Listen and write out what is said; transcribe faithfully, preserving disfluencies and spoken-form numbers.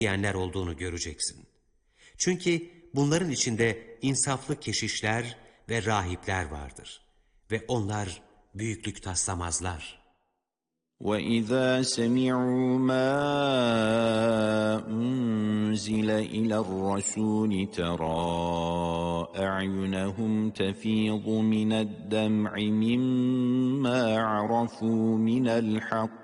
diyenler olduğunu göreceksin. Çünkü bunların içinde insaflı keşişler ve rahipler vardır. Ve onlar büyüklük taslamazlar. وَإِذَا سَمِعُوا مَا أُنزِلَ إِلَى الرَّسُولِ تَرَى أَعْيُنَهُمْ تَفِيضُ مِنَ الدَّمْعِ مِمَّا عَرَفُوا مِنَ الْحَقِّ